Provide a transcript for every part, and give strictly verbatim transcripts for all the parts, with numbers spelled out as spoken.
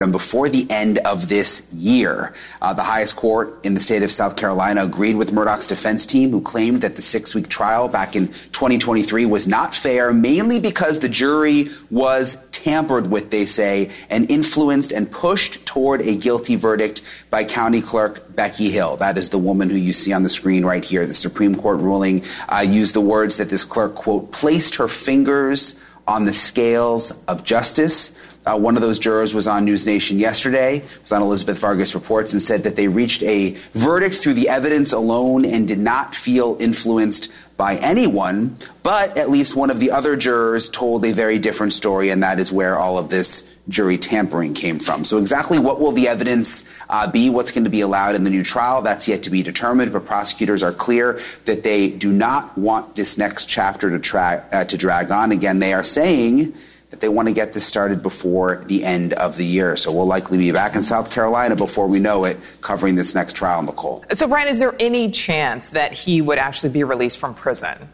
happen before the end of this year. Uh, the highest court in the state of South Carolina agreed with Murdoch's defense team, who claimed that the six-week trial back in twenty twenty-three was not fair, mainly because the jury was tampered with, they say, and influenced and pushed toward a guilty verdict by County Clerk Becky Hill. That is the woman who you see on the screen right here. The Supreme Court ruling uh, used the words that this clerk, quote, placed her fingers on the scales of justice. Uh, one of those jurors was on News Nation yesterday, was on Elizabeth Vargas Reports, and said that they reached a verdict through the evidence alone and did not feel influenced by anyone. But at least one of the other jurors told a very different story, and that is where all of this jury tampering came from. So exactly what will the evidence uh, be, what's going to be allowed in the new trial, that's yet to be determined. But prosecutors are clear that they do not want this next chapter to, tra- uh, to drag on. Again, they are saying that they want to get this started before the end of the year. So we'll likely be back in South Carolina before we know it, covering this next trial, Nicole. So, Brian, is there any chance that he would actually be released from prison?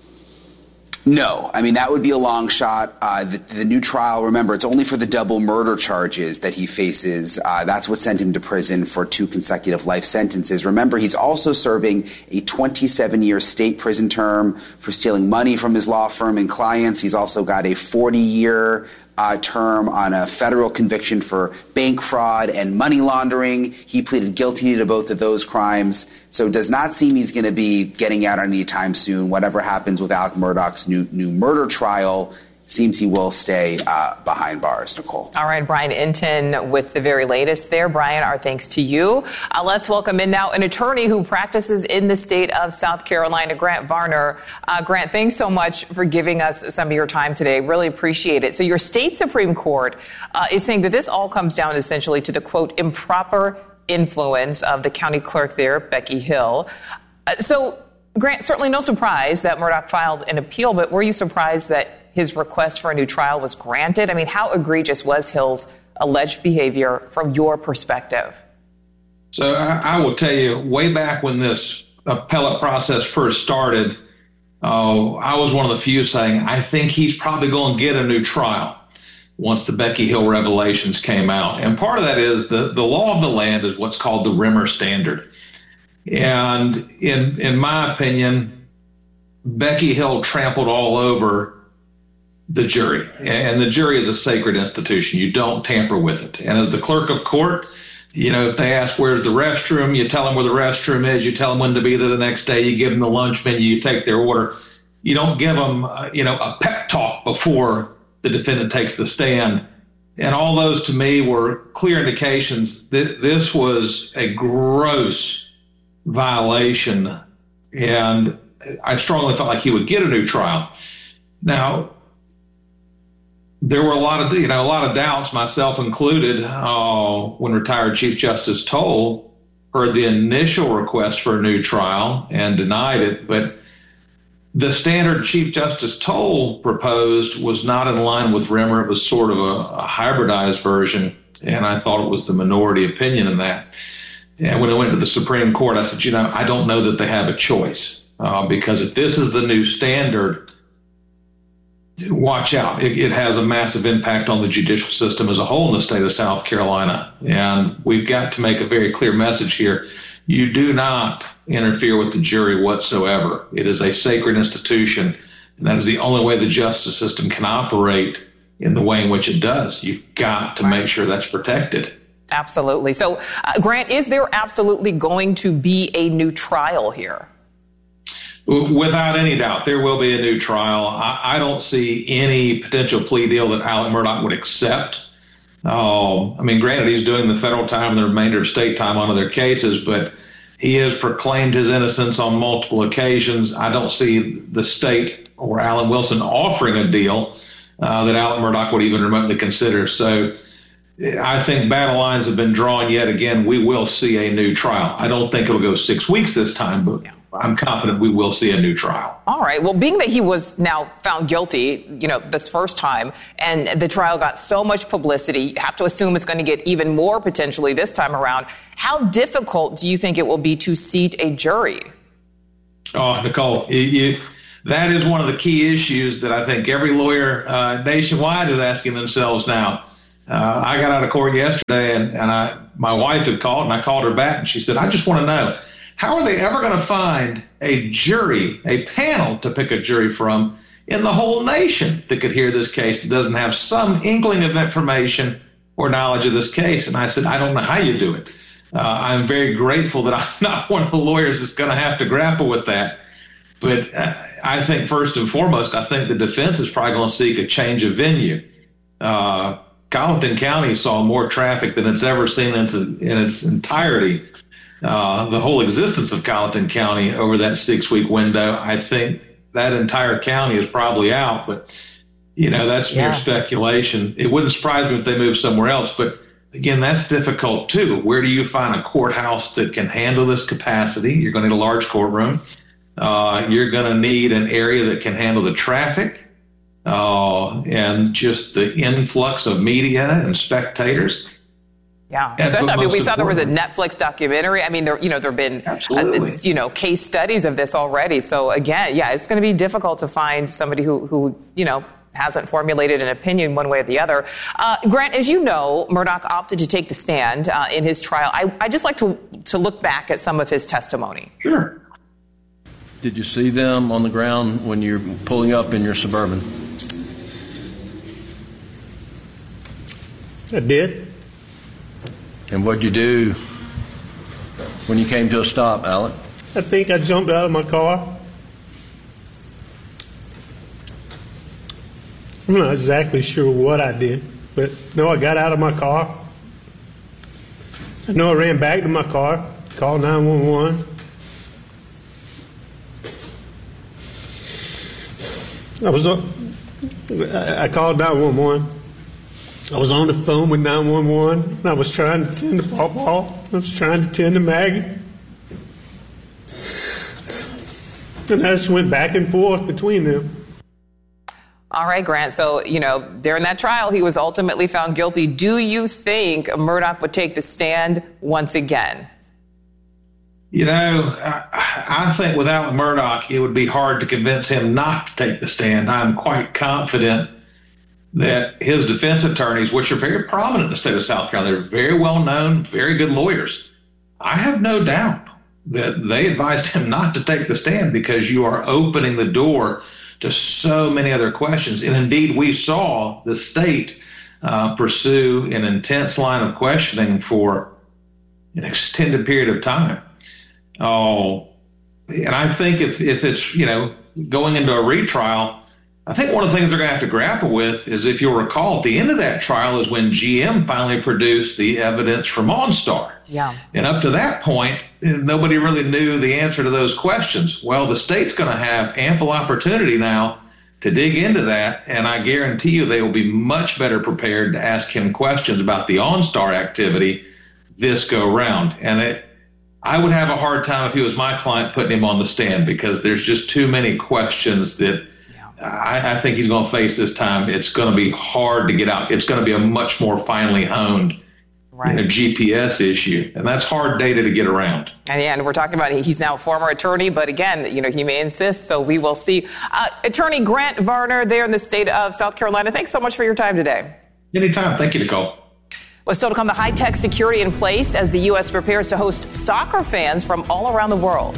No. I mean, that would be a long shot. Uh, the, the new trial, remember, it's only for the double murder charges that he faces. Uh, that's what sent him to prison for two consecutive life sentences. Remember, he's also serving a twenty-seven-year state prison term for stealing money from his law firm and clients. He's also got a forty-year Uh, term on a federal conviction for bank fraud and money laundering. He pleaded guilty to both of those crimes. So it does not seem he's going to be getting out anytime soon. Whatever happens with Alec Murdaugh's new new murder trial, seems he will stay uh, behind bars, Nicole. All right, Brian Entin with the very latest there. Brian, our thanks to you. Uh, let's welcome in now an attorney who practices in the state of South Carolina, Grant Varner. Uh, Grant, thanks so much for giving us some of your time today. Really appreciate it. So your state Supreme Court uh, is saying that this all comes down essentially to the, quote, improper influence of the county clerk there, Becky Hill. Uh, so, Grant, certainly no surprise that Murdaugh filed an appeal, but were you surprised that his request for a new trial was granted? I mean, how egregious was Hill's alleged behavior from your perspective? So I, I will tell you, way back when this appellate process first started, uh, I was one of the few saying, I think he's probably going to get a new trial once the Becky Hill revelations came out. And part of that is the, the law of the land is what's called the Rimmer Standard. And in in my opinion, Becky Hill trampled all over the jury, and the jury is a sacred institution. You don't tamper with it. And as the clerk of court, you know, if they ask where's the restroom, you tell them where the restroom is. You tell them when to be there the next day. You give them the lunch menu. You take their order. You don't give them, uh, you know, a pep talk before the defendant takes the stand. And all those to me were clear indications that this was a gross violation, and I strongly felt like he would get a new trial. Now, there were a lot of, you know, a lot of doubts, myself included, uh, when retired Chief Justice Toll heard the initial request for a new trial and denied it. But the standard Chief Justice Toll proposed was not in line with Rimmer. It was sort of a, a hybridized version, and I thought it was the minority opinion in that. And when I went to the Supreme Court, I said, you know, I don't know that they have a choice, uh, because if this is the new standard, watch out. It, it has a massive impact on the judicial system as a whole in the state of South Carolina. And we've got to make a very clear message here. You do not interfere with the jury whatsoever. It is a sacred institution, and that is the only way the justice system can operate in the way in which it does. You've got to make sure that's protected. Absolutely. So, uh, Grant, is there absolutely going to be a new trial here? Without any doubt, there will be a new trial. I, I don't see any potential plea deal that Alec Murdaugh would accept. Uh, I mean, granted, he's doing the federal time and the remainder of state time on other cases, but he has proclaimed his innocence on multiple occasions. I don't see the state or Alan Wilson offering a deal uh, that Alec Murdaugh would even remotely consider. So I think battle lines have been drawn yet again. We will see a new trial. I don't think it'll go six weeks this time, but yeah. I'm confident we will see a new trial. All right. Well, being that he was now found guilty, you know, this first time, and the trial got so much publicity, you have to assume it's going to get even more potentially this time around. How difficult do you think it will be to seat a jury? Oh, Nicole, you, you, that is one of the key issues that I think every lawyer uh, nationwide is asking themselves now. Uh, I got out of court yesterday, and, and I my wife had called, and I called her back, and she said, I just want to know, how are they ever going to find a jury, a panel to pick a jury from in the whole nation that could hear this case that doesn't have some inkling of information or knowledge of this case? And I said, I don't know how you do it. Uh, I'm very grateful that I'm not one of the lawyers that's going to have to grapple with that. But uh, I think first and foremost, I think the defense is probably going to seek a change of venue. Uh, Colleton County saw more traffic than it's ever seen in its, in its entirety. Uh, the whole existence of Colleton County over that six-week window, I think that entire county is probably out. But, you know, that's mere yeah. speculation. It wouldn't surprise me if they moved somewhere else. But, again, that's difficult, too. Where do you find a courthouse that can handle this capacity? You're going to need a large courtroom. Uh, you're going to need an area that can handle the traffic uh, and just the influx of media and spectators. Yeah, especially, I mean, we saw there was a Netflix documentary. I mean, there, you know, there have been, uh, you know, case studies of this already. So, again, yeah, it's going to be difficult to find somebody who, who, you know, hasn't formulated an opinion one way or the other. Uh, Grant, as you know, Murdaugh opted to take the stand uh, in his trial. I, I just like to to look back at some of his testimony. Sure. Did you see them on the ground when you're pulling up in your Suburban? I did. And what'd you do when you came to a stop, Alec? I think I jumped out of my car. I'm not exactly sure what I did, but no, I got out of my car. I know I ran back to my car, called nine one one. I was on, I called nine one one. I was on the phone with nine one one, and I was trying to tend to Pawpaw. I was trying to tend to Maggie. And I just went back and forth between them. All right, Grant. So, you know, during that trial, he was ultimately found guilty. Do you think Murdaugh would take the stand once again? You know, I, I think without Murdaugh, it would be hard to convince him not to take the stand. I'm quite confident that his defense attorneys, which are very prominent in the state of South Carolina, they're very well known, very good lawyers. I have no doubt that they advised him not to take the stand because you are opening the door to so many other questions. And indeed, we saw the state uh, pursue an intense line of questioning for an extended period of time. Oh, and I think if, if it's, you know, going into a retrial, I think one of the things they're going to have to grapple with is, if you'll recall, at the end of that trial is when G M finally produced the evidence from OnStar. Yeah. And up to that point, nobody really knew the answer to those questions. Well, the state's going to have ample opportunity now to dig into that, and I guarantee you they will be much better prepared to ask him questions about the OnStar activity this go round. And it, I would have a hard time if he was my client putting him on the stand, because there's just too many questions that I, I think he's going to face this time. It's going to be hard to get out. It's going to be a much more finely honed right. you know, G P S issue, and that's hard data to get around. And, yeah, and we're talking about he's now a former attorney, but again, you know, he may insist, so we will see. Uh, Attorney Grant Varner there in the state of South Carolina, thanks so much for your time today. Anytime. Thank you, Nicole. Well, still to come, the high-tech security in place as the U S prepares to host soccer fans from all around the world.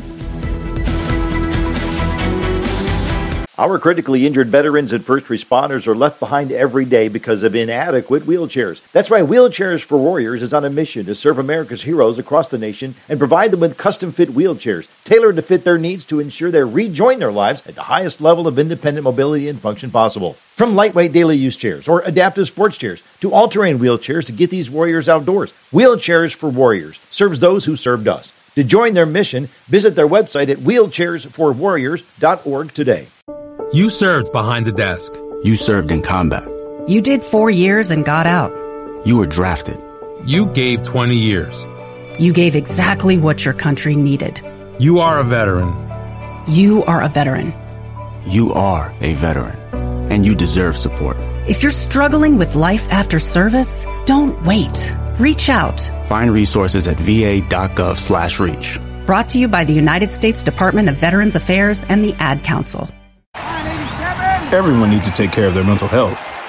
Our critically injured veterans and first responders are left behind every day because of inadequate wheelchairs. That's why Wheelchairs for Warriors is on a mission to serve America's heroes across the nation and provide them with custom-fit wheelchairs tailored to fit their needs to ensure they rejoin their lives at the highest level of independent mobility and function possible. From lightweight daily use chairs or adaptive sports chairs to all-terrain wheelchairs to get these warriors outdoors, Wheelchairs for Warriors serves those who served us. To join their mission, visit their website at wheelchairs for warriors dot org today. You served behind the desk. You served in combat. You did four years and got out. You were drafted. You gave twenty years. You gave exactly what your country needed. You are a veteran. You are a veteran. You are a veteran. And you deserve support. If you're struggling with life after service, don't wait. Reach out. Find resources at va.gov slash reach. Brought to you by the United States Department of Veterans Affairs and the Ad Council. Everyone needs to take care of their mental health,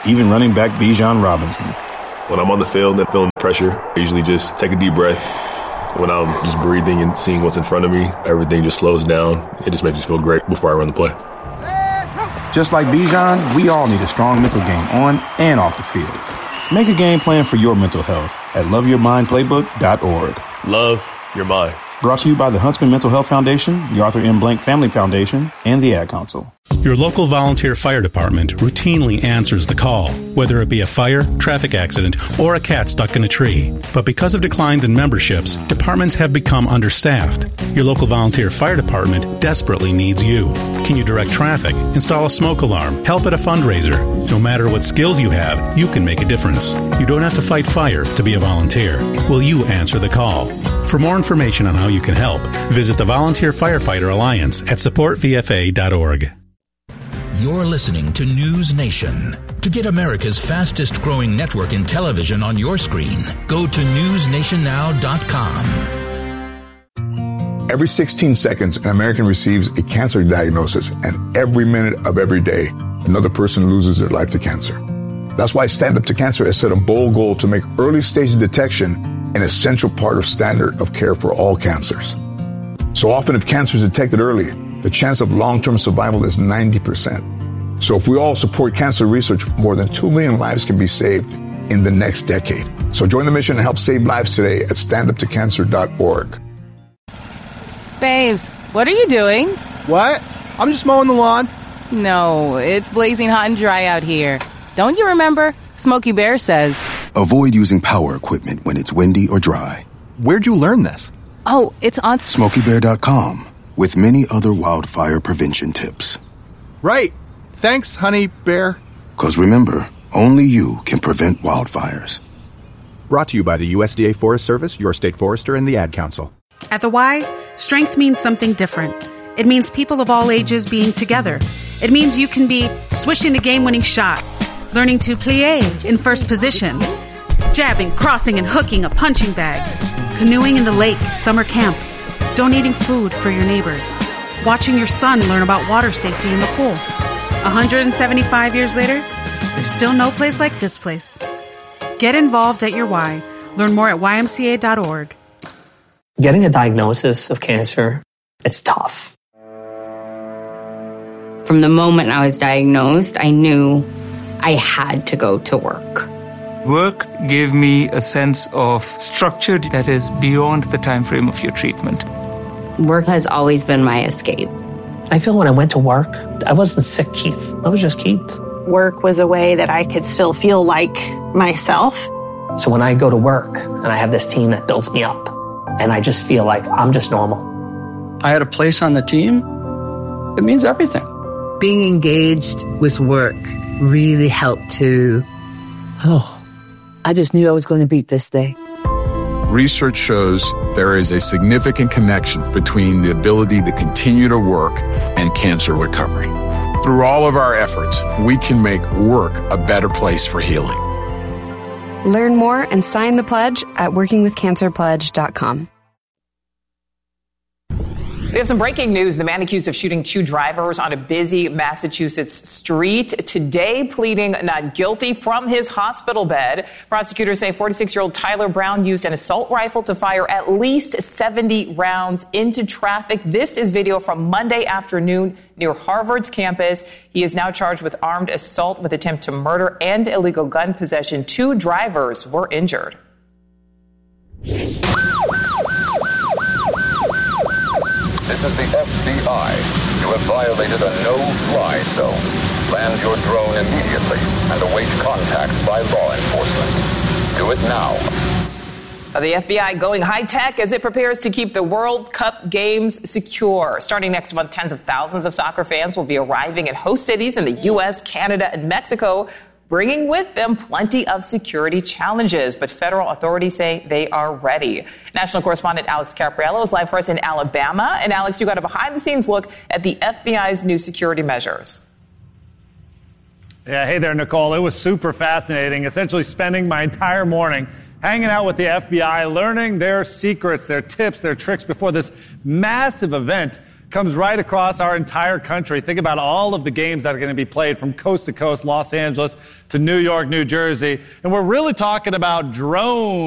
even running back Bijan Robinson. When I'm on the field and feeling pressure, I usually just take a deep breath. When I'm just breathing and seeing what's in front of me, everything just slows down. It just makes me feel great before I run the play. Just like Bijan, we all need a strong mental game on and off the field. Make a game plan for your mental health at love your mind playbook dot org. Love your mind. Brought to you by the Huntsman Mental Health Foundation, the Arthur M. Blank Family Foundation, and the Ad Council. Your local volunteer fire department routinely answers the call, whether it be a fire, traffic accident, or a cat stuck in a tree. But because of declines in memberships, departments have become understaffed. Your local volunteer fire department desperately needs you. Can you direct traffic, install a smoke alarm, help at a fundraiser? No matter what skills you have, you can make a difference. You don't have to fight fire to be a volunteer. Will you answer the call? For more information on how you can help, visit the Volunteer Firefighter Alliance at support v f a dot org. You're listening to News Nation. To get America's fastest growing network in television on your screen, go to news nation now dot com. Every sixteen seconds, an American receives a cancer diagnosis, and every minute of every day, another person loses their life to cancer. That's why Stand Up to Cancer has set a bold goal to make early stage detection an essential part of standard of care for all cancers. So often, if cancer is detected early, the chance of long-term survival is ninety percent. So if we all support cancer research, more than two million lives can be saved in the next decade. So join the mission and help save lives today at stand up to cancer dot org. Babes, what are you doing? What? I'm just mowing the lawn. No, it's blazing hot and dry out here. Don't you remember? Smokey Bear says, avoid using power equipment when it's windy or dry. Where'd you learn this? Oh, it's on smokey bear dot com with many other wildfire prevention tips. Right. Thanks, honey bear. Because remember, only you can prevent wildfires. Brought to you by the U S D A Forest Service, your state forester, and the Ad Council. At the Y, strength means something different. It means people of all ages being together. It means you can be swishing the game-winning shot, learning to plie in first position, jabbing, crossing, and hooking a punching bag, canoeing in the lake at summer camp, donating food for your neighbors, watching your son learn about water safety in the pool. one hundred seventy-five years later, there's still no place like this place. Get involved at your Y. Learn more at y m c a dot org. Getting a diagnosis of cancer, it's tough. From the moment I was diagnosed, I knew I had to go to work. Work gave me a sense of structure that is beyond the time frame of your treatment. Work has always been my escape. I feel when I went to work, I wasn't sick, Keith. I was just Keith. Work was a way that I could still feel like myself. So when I go to work and I have this team that builds me up, and I just feel like I'm just normal. I had a place on the team. It means everything. Being engaged with work really helped to, oh, I just knew I was going to beat this day. Research shows there is a significant connection between the ability to continue to work and cancer recovery. Through all of our efforts, we can make work a better place for healing. Learn more and sign the pledge at working with cancer pledge dot com. We have some breaking news. The man accused of shooting two drivers on a busy Massachusetts street today pleading not guilty from his hospital bed. Prosecutors say forty-six-year-old Tyler Brown used an assault rifle to fire at least seventy rounds into traffic. This is video from Monday afternoon near Harvard's campus. He is now charged with armed assault with attempt to murder and illegal gun possession. Two drivers were injured. This is the F B I. You have violated a no-fly zone. Land your drone immediately and await contact by law enforcement. Do it now. The F B I going high-tech as it prepares to keep the World Cup games secure. Starting next month, tens of thousands of soccer fans will be arriving in host cities in the U S, Canada, and Mexico, bringing with them plenty of security challenges. But federal authorities say they are ready. National correspondent Alex Capriello is live for us in Alabama. And Alex, you got a behind-the-scenes look at the F B I's new security measures. Yeah, hey there, Nicole. It was super fascinating, essentially spending my entire morning hanging out with the F B I, learning their secrets, their tips, their tricks before this massive event comes right across our entire country. Think about all of the games that are going to be played from coast to coast, Los Angeles to New York, New Jersey. And we're really talking about drones.